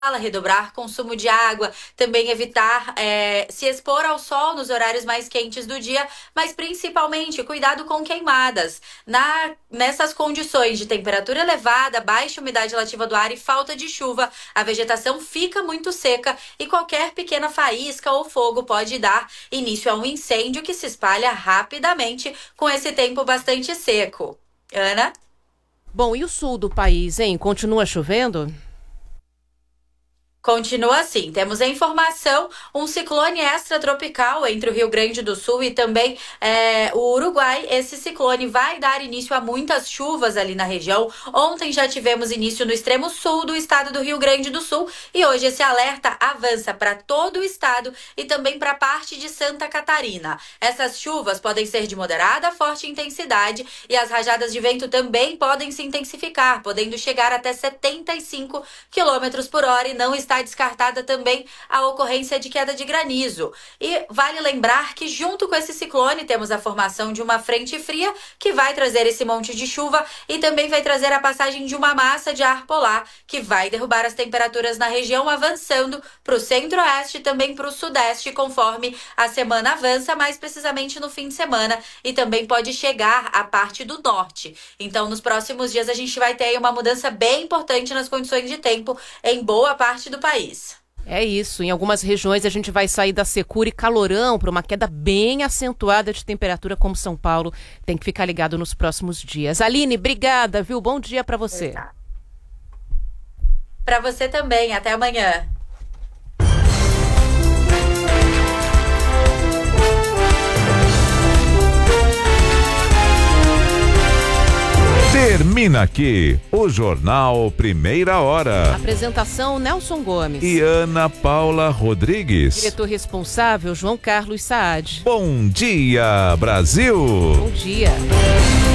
redobrar consumo de água, também evitar se expor ao sol nos horários mais quentes do dia, mas principalmente cuidado com queimadas. Nessas condições de temperatura elevada, baixa umidade relativa do ar e falta de chuva, a vegetação fica muito seca e qualquer pequena faísca ou fogo pode dar início a um incêndio que se espalha rapidamente com esse tempo bastante seco. Ana? Bom, e o sul do país, hein? Continua chovendo? Continua assim, temos a informação, um ciclone extratropical entre o Rio Grande do Sul e também o Uruguai. Esse ciclone vai dar início a muitas chuvas ali na região. Ontem já tivemos início no extremo sul do estado do Rio Grande do Sul e hoje esse alerta avança para todo o estado e também para parte de Santa Catarina. Essas chuvas podem ser de moderada a forte intensidade e as rajadas de vento também podem se intensificar, podendo chegar até 75 km por hora e não está descartada também a ocorrência de queda de granizo. E vale lembrar que junto com esse ciclone temos a formação de uma frente fria que vai trazer esse monte de chuva e também vai trazer a passagem de uma massa de ar polar que vai derrubar as temperaturas na região, avançando para o centro-oeste e também para o sudeste conforme a semana avança, mais precisamente no fim de semana, e também pode chegar à parte do norte. Então nos próximos dias a gente vai ter aí uma mudança bem importante nas condições de tempo em boa parte do país. É isso, em algumas regiões a gente vai sair da secura e calorão para uma queda bem acentuada de temperatura como São Paulo. Tem que ficar ligado nos próximos dias. Aline, obrigada, viu? Bom dia para você. Para você também, até amanhã. Termina aqui o Jornal Primeira Hora. Apresentação Nelson Gomes e Ana Paula Rodrigues. Diretor responsável João Carlos Saad. Bom dia, Brasil. Bom dia.